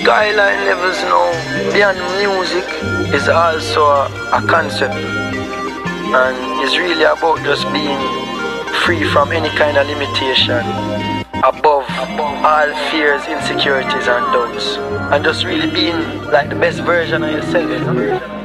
Skyline levels now, beyond music, is also a concept. And it's really about just being free from any kind of limitation, above all fears, insecurities and doubts. And just really being like the best version of yourself.